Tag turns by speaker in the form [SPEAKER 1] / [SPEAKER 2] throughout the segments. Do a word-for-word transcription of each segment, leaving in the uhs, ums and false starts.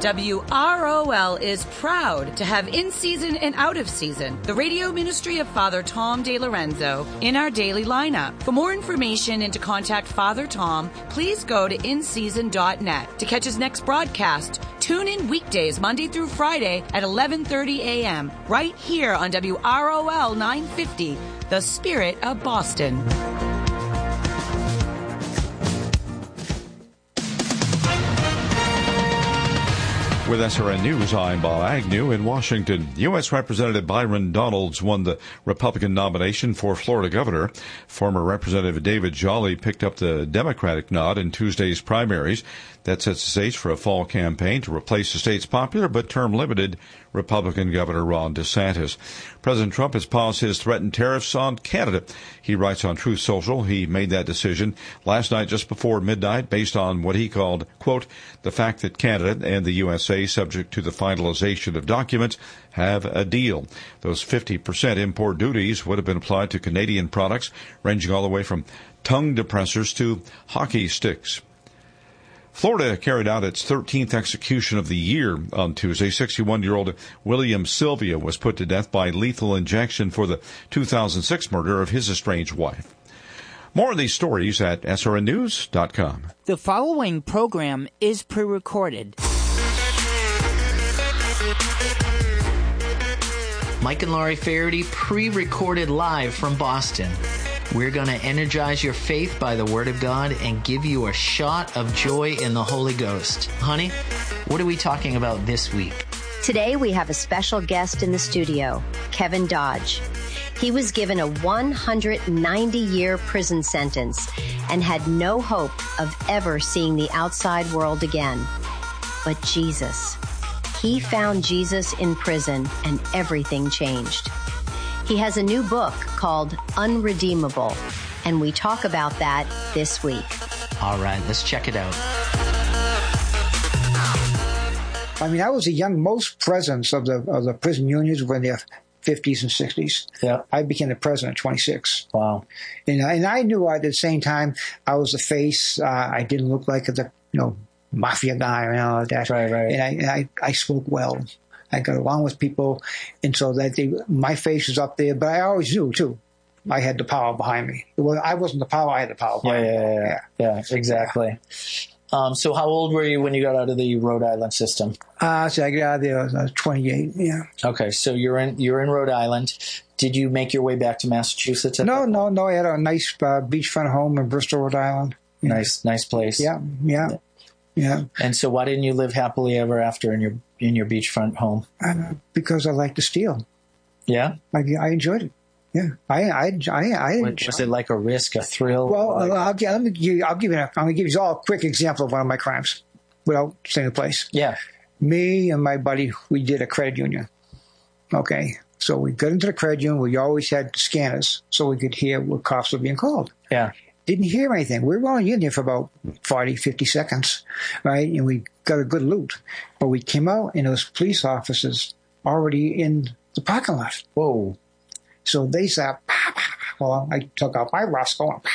[SPEAKER 1] W R O L is proud to have in-season and out-of-season the radio ministry of Father Tom DeLorenzo in our daily lineup. For more information and to contact Father Tom, please go to in season dot net. To catch his next broadcast, tune in weekdays Monday through Friday at eleven thirty a.m. right here on W R O L nine fifty, The Spirit of Boston.
[SPEAKER 2] With S R N News, I'm Bob Agnew in Washington. U S. Representative Byron Donalds won the Republican nomination for Florida governor. Former Representative David Jolly picked up the Democratic nod in Tuesday's primaries. That sets the stage for a fall campaign to replace the state's popular but term-limited Republican Governor Ron DeSantis. President Trump has paused his threatened tariffs on Canada. He writes on Truth Social he made that decision last night just before midnight based on what he called, quote, the fact that Canada and the U S A, subject to the finalization of documents, have a deal. Those fifty percent import duties would have been applied to Canadian products, ranging all the way from tongue depressors to hockey sticks. Florida carried out its thirteenth execution of the year on Tuesday. sixty-one-year-old William Sylvia was put to death by lethal injection for the two thousand six murder of his estranged wife. More of these stories at S R N news dot com.
[SPEAKER 3] The following program is pre-recorded.
[SPEAKER 4] Mike and Laurie Faraday pre-recorded live from Boston. We're going to energize your faith by the Word of God and give you a shot of joy in the Holy Ghost. Honey, what are we talking about this week?
[SPEAKER 5] Today we have a special guest in the studio, Kevin Dodge. He was given a one hundred ninety year prison sentence and had no hope of ever seeing the outside world again. But Jesus. He found Jesus in prison and everything changed. He has a new book called Unredeemable, and we talk about that this week.
[SPEAKER 4] All right, let's check it out.
[SPEAKER 6] I mean, I was a young, most presidents of the of the prison unions were in their fifties and sixties. Yeah. I became the president at twenty-six. Wow. And I, and I knew at the same time I was the face. Uh, I didn't look like the, you know, mafia guy or all that. Right, right. And I, and I, I spoke well. I got along with people, and so that they, my face was up there. But I always knew too, I had the power behind me. Well, I wasn't the power; I had the power behind
[SPEAKER 7] yeah, yeah,
[SPEAKER 6] me.
[SPEAKER 7] Yeah, yeah, yeah, yeah, exactly. Um, so, how old were you when you got out of the Rhode Island system?
[SPEAKER 6] Uh, so I got out of there. I was twenty-eight. Yeah.
[SPEAKER 7] Okay, so you're in you're in Rhode Island. Did you make your way back to Massachusetts?
[SPEAKER 6] No, no, no. I had a nice uh, beachfront home in Bristol, Rhode Island. Yeah.
[SPEAKER 7] Nice, nice place.
[SPEAKER 6] Yeah, yeah. yeah. Yeah.
[SPEAKER 7] And so why didn't you live happily ever after in your in your beachfront home?
[SPEAKER 6] Uh, because I like to steal.
[SPEAKER 7] Yeah?
[SPEAKER 6] I, I enjoyed it. Yeah. I I I, I
[SPEAKER 7] Was it like a risk, a thrill?
[SPEAKER 6] Well,
[SPEAKER 7] like,
[SPEAKER 6] I'll, let me give you, I'll give you a, I'm going to give you all a quick example of one of my crimes without saying the place.
[SPEAKER 7] Yeah.
[SPEAKER 6] Me and my buddy, we did a credit union. Okay. So we got into the credit union. We always had scanners so we could hear what cops were being called.
[SPEAKER 7] Yeah.
[SPEAKER 6] Didn't hear anything. We were only in there for about forty, fifty seconds, right? And we got a good loot. But we came out, and there was police officers already in the parking lot.
[SPEAKER 7] Whoa.
[SPEAKER 6] So they said, well, I took out my Roscoe and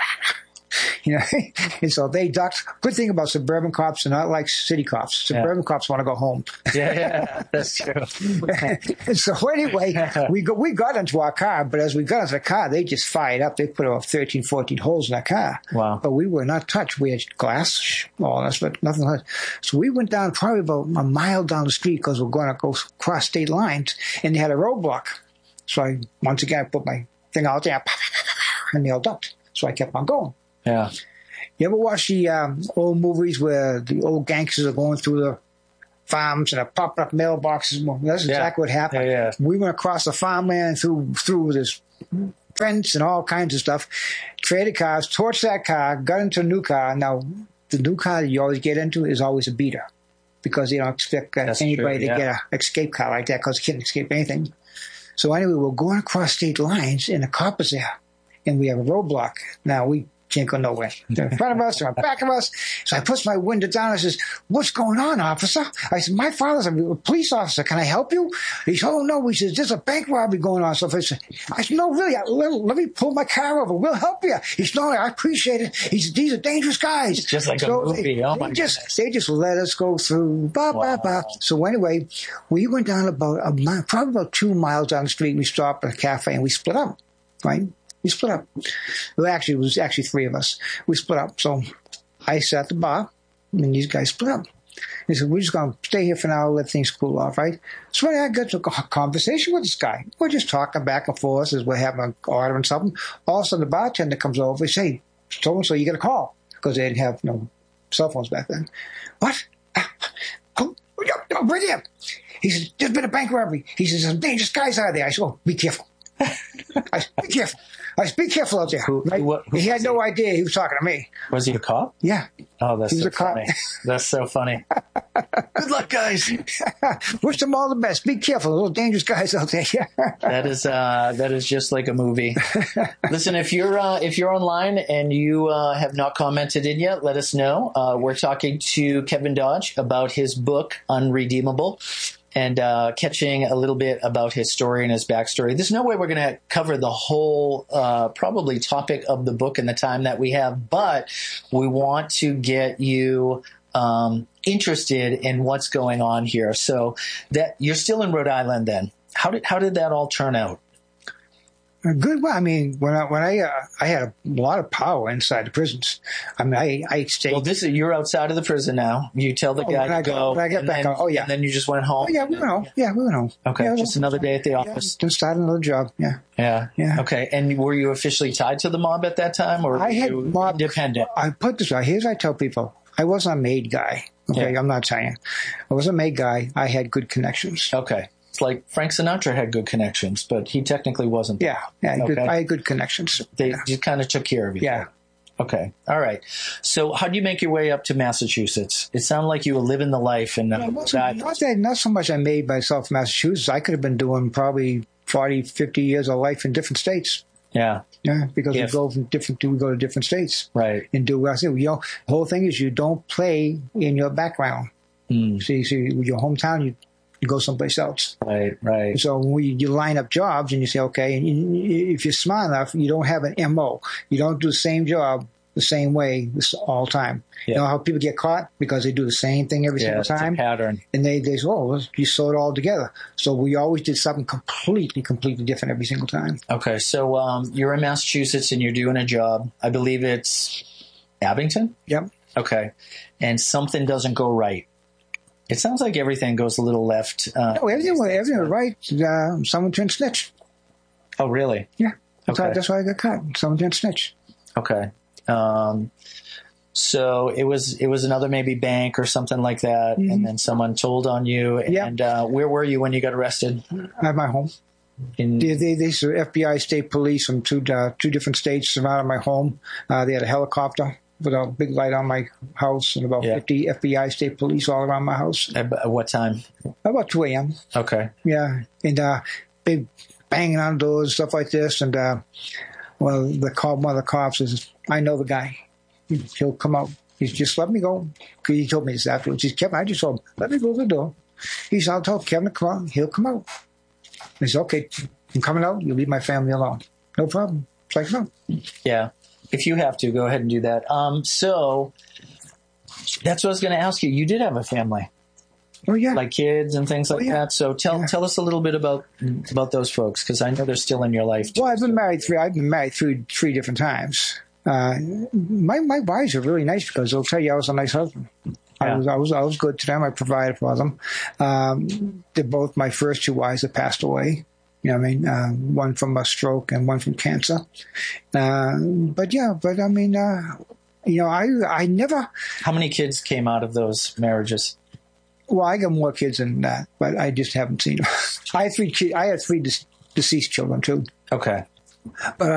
[SPEAKER 6] you know, and so they ducked. Good thing about suburban cops are not like city cops. Suburban yeah. cops want to go home.
[SPEAKER 7] Yeah, yeah, that's true.
[SPEAKER 6] So anyway, we go, we got into our car, but as we got into the car, they just fired up. They put about thirteen, fourteen holes in our car.
[SPEAKER 7] Wow.
[SPEAKER 6] But we were not touched. We had glass, all this, but nothing else. So we went down probably about a mile down the street because we're going to go cross state lines, and they had a roadblock. So I, once again, I put my thing out there, and they all ducked. So I kept on going.
[SPEAKER 7] Yeah.
[SPEAKER 6] You ever watch the um, old movies where the old gangsters are going through the farms and they're popping up mailboxes? Well, that's yeah. exactly what happened.
[SPEAKER 7] Yeah, yeah.
[SPEAKER 6] We went across the farmland through through this fence and all kinds of stuff, traded cars, torched that car, got into a new car. Now, the new car that you always get into is always a beater because they don't expect uh, anybody true, yeah. to get an escape car like that because they can't escape anything. So anyway, we're going across state lines and the cop is there and we have a roadblock. Now, we Can't go nowhere. They're in front of us, they're in back of us. So I push my window down and says, what's going on, officer? I said, my father's a police officer. Can I help you? He said, oh, no. He says, there's a bank robbery going on. So I said, I said no, really, let, let me pull my car over. We'll help you. He said, no, I appreciate it. He said, these are dangerous guys.
[SPEAKER 7] It's just like
[SPEAKER 6] so
[SPEAKER 7] a movie.
[SPEAKER 6] They,
[SPEAKER 7] oh,
[SPEAKER 6] they
[SPEAKER 7] my
[SPEAKER 6] just,
[SPEAKER 7] goodness.
[SPEAKER 6] They just let us go through. Bah,
[SPEAKER 7] Wow.
[SPEAKER 6] bah, bah. So anyway, we went down about a mile, probably about two miles down the street. We stopped at a cafe and we split up, right? We split up. Well, actually, it was actually three of us. We split up. So I sat at the bar, and these guys split up. They said, we're just going to stay here for now, let things cool off, right? So I got to a conversation with this guy. We're just talking back and forth as we're having an order and something. All of a sudden, the bartender comes over and says, hey, so-and-so, you get a call. Because they didn't have no cell phones back then. What? Come right here. He says, there's been a bank robbery. He says, some dangerous guys out there. I said, oh, be careful. I said, be careful. I said, be careful out there.
[SPEAKER 7] Who,
[SPEAKER 6] right?
[SPEAKER 7] what, who
[SPEAKER 6] he had no
[SPEAKER 7] he?
[SPEAKER 6] idea he was talking to me.
[SPEAKER 7] Was he a cop?
[SPEAKER 6] Yeah.
[SPEAKER 7] Oh, that's
[SPEAKER 6] He was
[SPEAKER 7] so
[SPEAKER 6] a cop.
[SPEAKER 7] funny. That's so funny. Good luck, guys.
[SPEAKER 6] Wish them all the best. Be careful. Little dangerous guys out there.
[SPEAKER 7] That is uh, that is just like a movie. Listen, if you're uh, if you're online and you uh, have not commented in yet, let us know. Uh, we're talking to Kevin Dodge about his book Unredeemable, and uh, catching a little bit about his story and his backstory. There's no way we're going to cover the whole uh, probably topic of the book in the time that we have, but we want to get you um, interested in what's going on here. So that you're still in Rhode Island then. How did how did that all turn out?
[SPEAKER 6] Good. Well, I mean, when I when I uh, I had a lot of power inside the prisons. I mean, I I stayed.
[SPEAKER 7] Well, this is you're outside of the prison now. You tell the
[SPEAKER 6] Oh,
[SPEAKER 7] guy
[SPEAKER 6] when
[SPEAKER 7] to
[SPEAKER 6] I got-
[SPEAKER 7] go.
[SPEAKER 6] when I get
[SPEAKER 7] and
[SPEAKER 6] back
[SPEAKER 7] then,
[SPEAKER 6] on- oh, yeah.
[SPEAKER 7] and then you just went home.
[SPEAKER 6] Oh, yeah, we went home. Yeah, we went home.
[SPEAKER 7] Okay,
[SPEAKER 6] Yeah,
[SPEAKER 7] just another day at the office.
[SPEAKER 6] Just started another job. Yeah.
[SPEAKER 7] Yeah.
[SPEAKER 6] Yeah.
[SPEAKER 7] Okay. And were you officially tied to the mob at that time, or were
[SPEAKER 6] I had
[SPEAKER 7] you
[SPEAKER 6] mob-
[SPEAKER 7] independent?
[SPEAKER 6] I put this out. Here's what I tell people. I wasn't a made guy. Okay,
[SPEAKER 7] Yeah.
[SPEAKER 6] I'm not saying. I was a made guy. I had good connections.
[SPEAKER 7] Okay. It's like Frank Sinatra had good connections, but he technically wasn't.
[SPEAKER 6] Yeah, yeah. I had, good,
[SPEAKER 7] Okay.
[SPEAKER 6] I had good connections.
[SPEAKER 7] They
[SPEAKER 6] yeah.
[SPEAKER 7] just kind of took care of you.
[SPEAKER 6] Yeah.
[SPEAKER 7] Okay. All right. So how do you make your way up to Massachusetts? It sounded like you were living the life in uh,
[SPEAKER 6] It
[SPEAKER 7] Rhode
[SPEAKER 6] wasn't-
[SPEAKER 7] Island.
[SPEAKER 6] not, that, not so much I made myself in Massachusetts. I could have been doing probably forty, fifty years of life in different states.
[SPEAKER 7] Yeah.
[SPEAKER 6] Yeah, because
[SPEAKER 7] Yeah.
[SPEAKER 6] we go from different, we go to different states
[SPEAKER 7] Right.
[SPEAKER 6] and do. I said, you know, the whole thing is you don't play in your background.
[SPEAKER 7] Mm.
[SPEAKER 6] See, see, with your hometown, you, you go someplace else.
[SPEAKER 7] Right. Right.
[SPEAKER 6] So when we, you line up jobs and you say, okay, and you, if you're smart enough, you don't have an M O. You don't do the same job the same way this all the time.
[SPEAKER 7] Yeah.
[SPEAKER 6] You know how people get caught? Because they do the same thing every
[SPEAKER 7] Yeah.
[SPEAKER 6] single
[SPEAKER 7] It's a
[SPEAKER 6] time.
[SPEAKER 7] pattern.
[SPEAKER 6] And they, they say, oh, well, you sew it all together. So we always did something completely, completely different every single time.
[SPEAKER 7] Okay. So um, you're in Massachusetts and you're doing a job. I believe it's Abington.
[SPEAKER 6] Yep.
[SPEAKER 7] Okay. And something doesn't go right. It sounds like everything goes a little left. Uh,
[SPEAKER 6] No, everything, was- everything was right. Uh, someone turned snitch.
[SPEAKER 7] oh, really?
[SPEAKER 6] Yeah. That's,
[SPEAKER 7] Okay.
[SPEAKER 6] why, that's why I got caught. Someone turned snitch.
[SPEAKER 7] Okay. Um, so it was it was another maybe bank or something like that,
[SPEAKER 6] Mm-hmm.
[SPEAKER 7] and then someone told on you.
[SPEAKER 6] Yeah.
[SPEAKER 7] And uh, where were you when you got arrested?
[SPEAKER 6] At my home.
[SPEAKER 7] In
[SPEAKER 6] They, they, they so F B I, state police from two uh, two different states surrounded my home. Uh, they had a helicopter with a big light on my house and about
[SPEAKER 7] Yeah.
[SPEAKER 6] fifty F B I, state police all around my house.
[SPEAKER 7] at, at what time?
[SPEAKER 6] About two a.m.
[SPEAKER 7] Okay.
[SPEAKER 6] Yeah. And uh, they banging on doors, stuff like this. And, uh, well, the cop, one of the cops says, I know the guy. He'll come out. He's just let me go. He told me this afterwards. He kept, I just told him, let me go to the door. He said, I'll tell Kevin to come out. He'll come out. He said, okay, I'm coming out. You leave my family alone. No problem. It's like, no.
[SPEAKER 7] Yeah. If you have to, go ahead and do that. Um, so that's what I was going to ask you. You did have a family,
[SPEAKER 6] Oh, yeah.
[SPEAKER 7] like kids and things like
[SPEAKER 6] yeah.
[SPEAKER 7] that. So tell
[SPEAKER 6] Yeah.
[SPEAKER 7] tell us a little bit about about those folks, because I know they're still in your life. Too.
[SPEAKER 6] Well, I've been married three. I've been married three three different times. Uh, my my wives are really nice because they'll tell you I was a nice husband. I
[SPEAKER 7] Yeah.
[SPEAKER 6] was I was I was good to them. I provided for them. Um, they're both my first two wives that passed away. You know what I mean? Uh, one from a stroke and one from cancer. Uh, but yeah, but I mean, uh, you know, I I never.
[SPEAKER 7] How many kids came out of those marriages?
[SPEAKER 6] Well, I got more kids than that, but I just haven't seen them. I had three. Ki- I had three de- deceased children too.
[SPEAKER 7] Okay.
[SPEAKER 6] But